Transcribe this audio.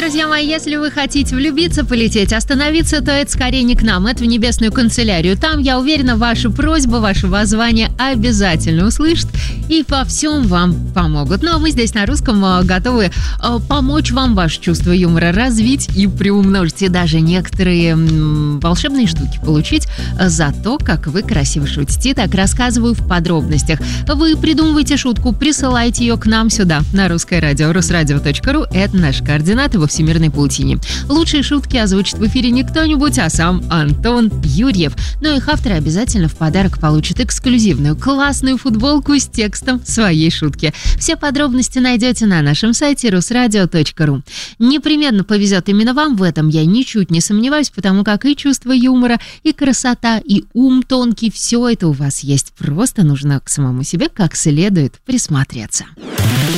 друзья мои, если вы хотите влюбиться, полететь, остановиться, то это скорее не к нам, это в небесную канцелярию. Там, я уверена, ваша просьба, ваше воззвание обязательно услышат и по всем вам помогут. Ну, а мы здесь на русском готовы помочь вам ваше чувство юмора развить и приумножить, и даже некоторые волшебные штуки получить за то, как вы красиво шутите. Так, рассказываю в подробностях. Вы придумываете шутку, присылайте ее к нам сюда, на русское радио, rusradio.ru. Это наши координаты во всемирной паутине. Лучшие шутки озвучит в эфире не кто-нибудь, а сам Антон Юрьев. Но их авторы обязательно в подарок получат эксклюзивную классную футболку с текстом своей шутки. Все подробности найдете на нашем сайте rusradio.ru. Непременно повезет именно вам, в этом я ничуть не сомневаюсь, потому как и чувство юмора, и красота, и ум тонкий, все это у вас есть. Просто нужно к самому себе как следует присмотреться.